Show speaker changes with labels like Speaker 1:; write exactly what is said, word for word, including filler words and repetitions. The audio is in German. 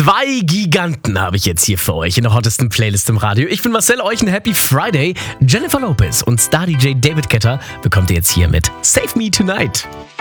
Speaker 1: Zwei Giganten habe ich jetzt hier für euch in der hottesten Playlist im Radio. Ich bin Marcel, euch ein Happy Friday. Jennifer Lopez und Star-D J David Guetta bekommt ihr jetzt hier mit Save Me Tonight.